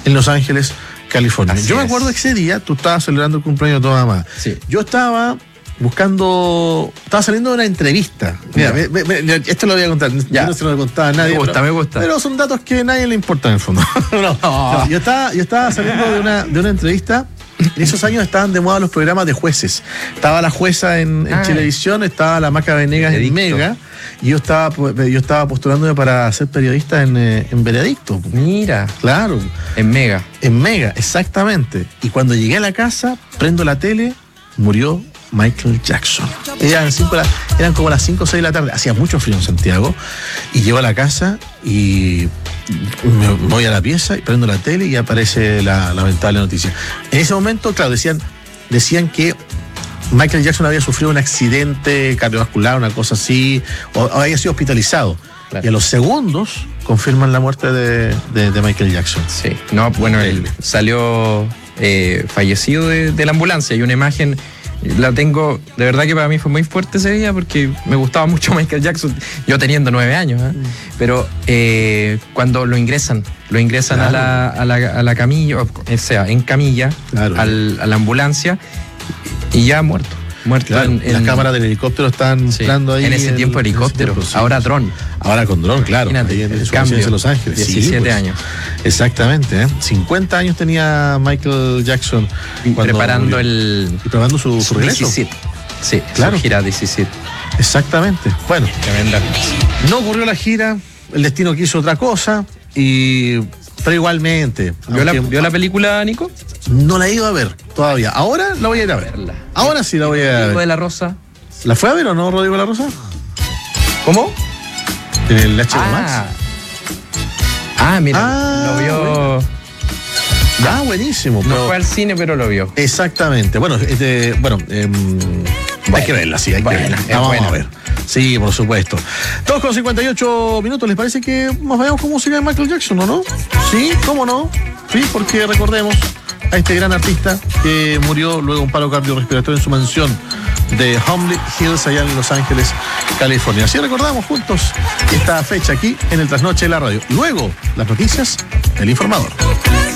en Los Ángeles, California. Así Yo me es. acuerdo que ese día tú estabas celebrando el cumpleaños de tu mamá. Sí. Yo estaba estaba saliendo de una entrevista. Mira, esto lo voy a contar. Ya. Yo no se lo contaba a nadie. Me gusta. Pero son datos que a nadie le importan en el fondo. No, yo estaba saliendo de una entrevista. En esos años estaban de moda los programas de jueces. Estaba la jueza en Chilevisión, estaba la Maca Venegas en Mega, y yo estaba postulándome para ser periodista en Veredicto. Mira. Claro. En Mega. En Mega, exactamente. Y cuando llegué a la casa, prendo la tele, murió Michael Jackson. Eran como las 5 o 6 de la tarde. Hacía mucho frío en Santiago. Y llego a la casa y me voy a la pieza y prendo la tele y aparece la lamentable noticia. En ese momento, claro, decían que Michael Jackson había sufrido un accidente cardiovascular, una cosa así, o había sido hospitalizado. Claro. Y a los segundos confirman la muerte de Michael Jackson. Sí. No, bueno, él salió fallecido de la ambulancia. Y una imagen, la tengo, de verdad que para mí fue muy fuerte ese día porque me gustaba mucho Michael Jackson, yo teniendo 9 años, pero cuando lo ingresan claro, a la camilla, o sea, en camilla, claro, a la ambulancia, y ya muerto. Claro, las cámaras del helicóptero están mostrando ahí. En ese tiempo helicóptero, sí. Ahora dron. Ahora con dron, claro. Imagínate, en el cambio de Los Ángeles. 17 años. Exactamente, 50 años tenía Michael Jackson preparando preparando su regreso. 17. Sí, claro. Su gira 17. Exactamente. Bueno, tremenda. No ocurrió la gira, el destino quiso otra cosa, pero igualmente. ¿Vio la película, Nico? No la he ido a ver todavía. Ahora la voy a ir a ver. Ahora sí la voy a ver. ¿Rodrigo de la Rosa? ¿La fue a ver o no, Rodrigo de la Rosa? ¿Cómo? ¿En el HBO Max? Mira, lo vio. Buenísimo. No fue al cine, pero lo vio. Exactamente. Bueno, hay que verla, sí, hay que verla. Vamos a ver. Sí, por supuesto. 2:58 minutos. ¿Les parece que nos vayamos con música de Michael Jackson, o no? Sí, ¿cómo no? Sí, porque recordemos a este gran artista que murió luego de un paro cardiorrespiratorio en su mansión de Hollywood Hills, allá en Los Ángeles, California. Así recordamos juntos esta fecha aquí en el Trasnoche de la Radio. Luego, las noticias del Informador.